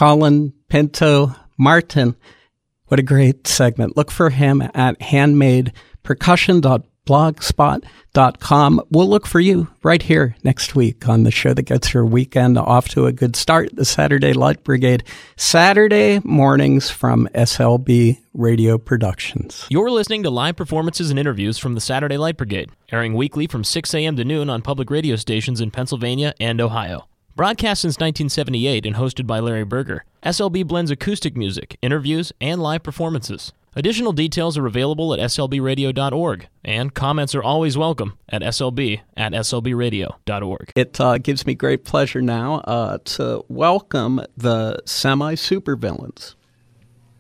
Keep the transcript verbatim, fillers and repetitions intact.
Colin Pinto Martin. What a great segment. Look for him at handmade percussion dot blogspot dot com. We'll look for you right here next week on the show that gets your weekend off to a good start, the Saturday Light Brigade, Saturday mornings from S L B Radio Productions. You're listening to live performances and interviews from the Saturday Light Brigade, airing weekly from six a.m. to noon on public radio stations in Pennsylvania and Ohio. Broadcast since nineteen seventy-eight and hosted by Larry Berger, S L B blends acoustic music, interviews, and live performances. Additional details are available at S L B radio dot org, and comments are always welcome at S L B at S L B radio dot org. It uh, gives me great pleasure now uh, to welcome the semi-supervillains.